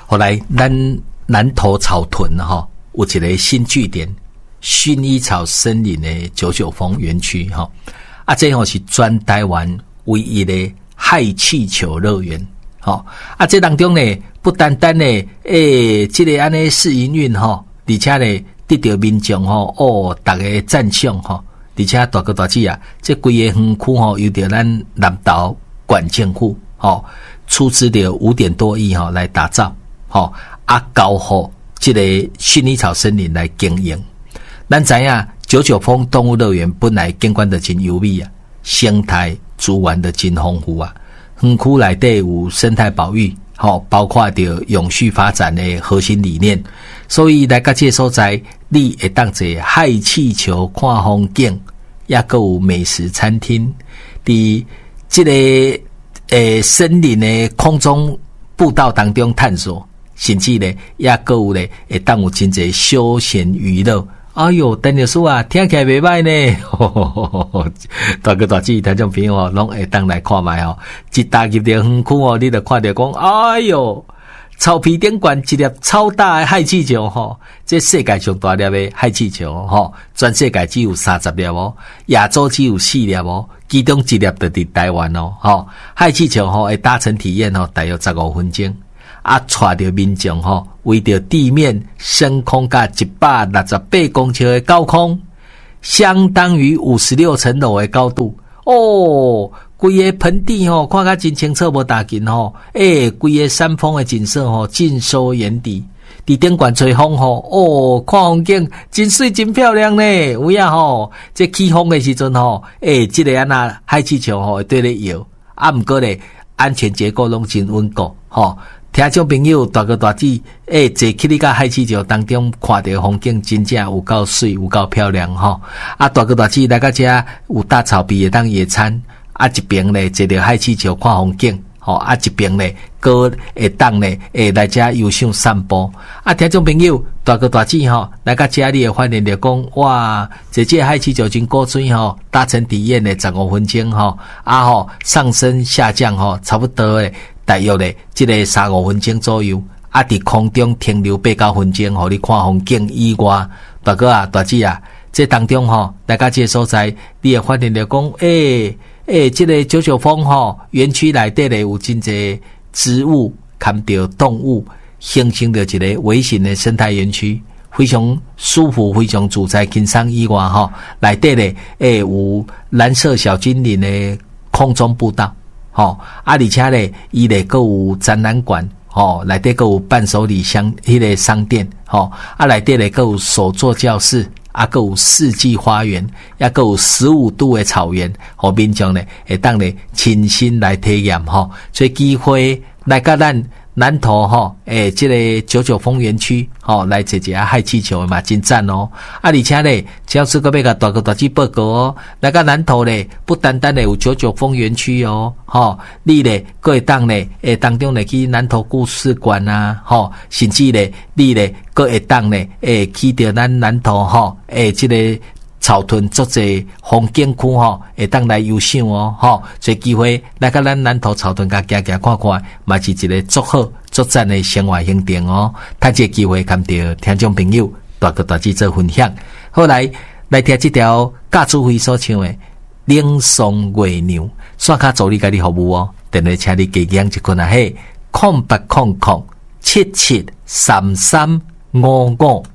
后来咱南投草屯哈有一个新据点，薰衣草森林的99峰园区哈，这吼是全台湾唯一的氦气球乐园。这当中呢，不单单呢，这个安尼试营运哈，而且呢，得到民众吼大家赞赏哈，而且大哥大姐啊，这规个园区吼，由着咱南投县政府出资了5点多亿来打造交予这个薰衣草森林来经营。咱知影99峰动物乐园本来景观的真优美啊，生态资源的真丰富啊。园区内底有生态保育，包括着永续发展的核心理念，所以来到这所在，你会当坐氦气球看风景，也还有美食餐厅，伫这个森林的空中步道当中探索，甚至呢，也还有呢会当有真侪休闲娱乐。哎哟，陈律师啊，听起来袂歹呢。大哥大姐听众朋友拢会当来看卖一踏入园区你就看到讲，哎哟，草皮顶悬一粒超大的氦气球这世界上大粒的氦气球全世界只有30粒亚洲只有4粒其中1粒就伫台湾氦气球会搭乘体验大约15分钟。带着民众为着地面升空甲168公尺的高空，相当于56层楼的高度规个盆地看甲真清楚无大紧规个山峰的景色尽收眼底。伫顶悬吹风看风景真水真漂亮呢。有影这起风的时阵这个氦气球会对咧摇毋过咧安全结构拢真稳固听众朋友大哥大姐坐去你甲氦气球当中看到风景真正有够水有够漂亮大哥大姐来到这有搭草皮会当野餐一边呢坐着氦气球看风景一边呢搁会当呢来这游赏散步听众朋友大哥大姐来到这里会发现着讲哇这氦气球真古锥搭乘体验的15分钟上升下降差不多的大约咧，这个3-5分钟左右，伫空中停留8-9分钟，互你看风景以外，大哥啊、大姐啊，这当中来到这个所在，你会发现着讲，这个99峰园区内底咧有真侪植物，含着动物，形成着一个微型的生态园区，非常舒服，非常自在轻松以外内底咧有蓝色小精灵的空中步道。而且咧，伊咧还有展览馆，内底还有伴手礼迄个商店，内底咧还有手作教室，还有四季花园，也还有15度的草原，互民众咧会当咧亲身来体验所以机会来到咱南投这个99峰园区来坐一下氦气球嘛真赞而且咧教师个要甲大哥大姐报告来到南投咧不单单咧有99峰园区你咧还会当咧当中咧去南投故事馆啊甚至咧你咧还会当咧去到咱南投这个草屯足侪风景区会当来游赏所以机会来到咱南投草屯甲行行看看，嘛是一个足好足赞的生活行程趁这机会跟着听众朋友大哥大姐做分享。后来听这条驾主会所唱的《冷霜月娘》，线卡助理甲你服务电话请你加讲一群0800773355。